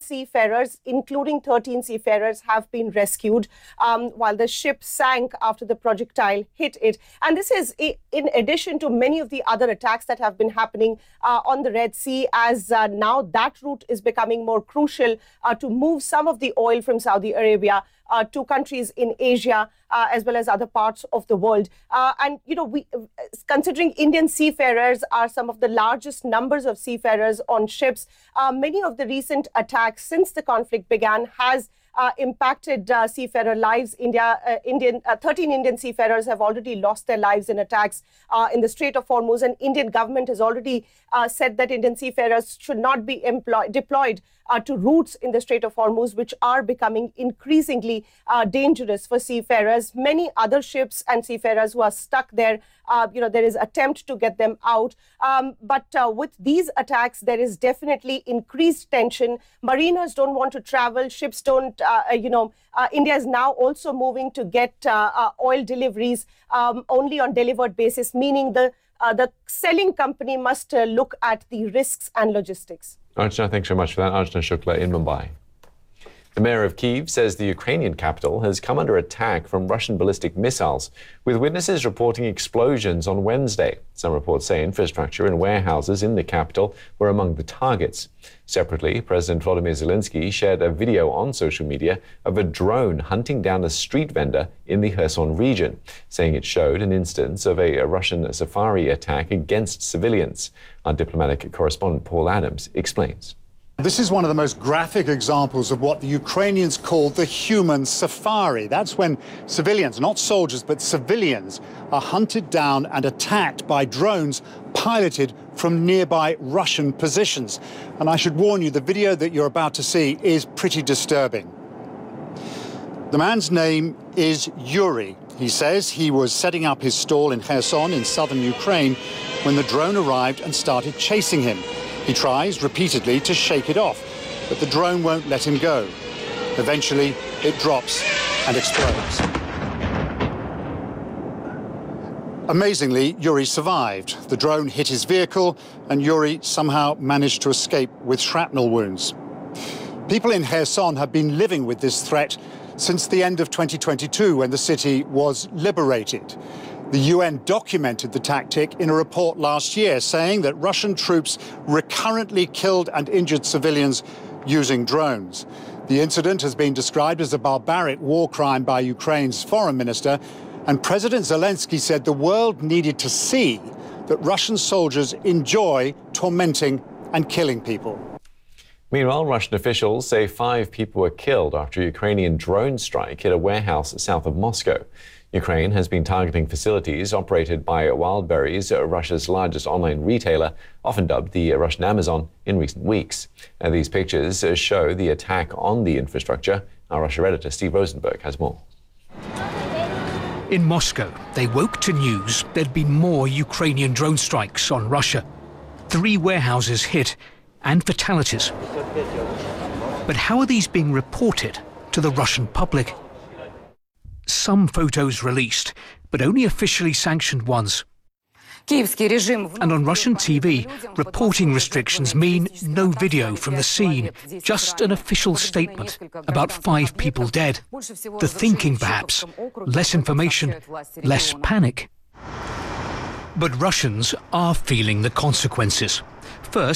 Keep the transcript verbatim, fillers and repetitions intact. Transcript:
seafarers, including thirteen seafarers, have been rescued, um, while the ship sank after the projectile hit it. And this is in addition to many of the other attacks that have been happening uh, on the Red Sea, as uh, now that route is becoming more crucial uh, to move some of the oil from Saudi Arabia Uh, to countries in Asia, uh, as well as other parts of the world. Uh, and, you know, we, considering Indian seafarers are some of the largest numbers of seafarers on ships, uh, many of the recent attacks since the conflict began has Uh, impacted uh, seafarer lives. India, uh, Indian, uh, thirteen Indian seafarers have already lost their lives in attacks uh, in the Strait of Hormuz, and Indian government has already uh, said that Indian seafarers should not be employed, deployed uh, to routes in the Strait of Hormuz, which are becoming increasingly uh, dangerous for seafarers. Many other ships and seafarers who are stuck there, uh, you know, there is attempt to get them out. Um, but uh, with these attacks, there is definitely increased tension. Mariners don't want to travel. Ships don't Uh, you know, uh, India is now also moving to get uh, uh, oil deliveries um, only on delivered basis, meaning the uh, the selling company must uh, look at the risks and logistics. Archana, thanks so much for that. Archana Shukla in Mumbai. The mayor of Kyiv says the Ukrainian capital has come under attack from Russian ballistic missiles, with witnesses reporting explosions on Wednesday. Some reports say infrastructure and warehouses in the capital were among the targets. Separately, President Volodymyr Zelensky shared a video on social media of a drone hunting down a street vendor in the Kherson region, saying it showed an instance of a, a Russian safari attack against civilians. Our diplomatic correspondent Paul Adams explains. This is one of the most graphic examples of what the Ukrainians call the human safari. That's when civilians, not soldiers, but civilians, are hunted down and attacked by drones piloted from nearby Russian positions. And I should warn you, the video that you're about to see is pretty disturbing. The man's name is Yuri. He says he was setting up his stall in Kherson in southern Ukraine when the drone arrived and started chasing him. He tries repeatedly to shake it off, but the drone won't let him go. Eventually, it drops and explodes. Amazingly, Yuri survived. The drone hit his vehicle, and Yuri somehow managed to escape with shrapnel wounds. People in Kherson have been living with this threat since the end of twenty twenty-two, when the city was liberated. The U N documented the tactic in a report last year, saying that Russian troops recurrently killed and injured civilians using drones. The incident has been described as a barbaric war crime by Ukraine's foreign minister, and President Zelensky said the world needed to see that Russian soldiers enjoy tormenting and killing people. Meanwhile, Russian officials say five people were killed after a Ukrainian drone strike hit a warehouse south of Moscow. Ukraine has been targeting facilities operated by Wildberries, Russia's largest online retailer, often dubbed the Russian Amazon, in recent weeks. Now, these pictures show the attack on the infrastructure. Our Russia editor Steve Rosenberg has more. In Moscow, they woke to news there'd been more Ukrainian drone strikes on Russia. Three warehouses hit and fatalities. But how are these being reported to the Russian public? Some photos released, but only officially sanctioned ones. And on Russian T V, reporting restrictions mean no video from the scene, just an official statement about five people dead. The thinking, perhaps, less information, less panic. But Russians are feeling the consequences. First,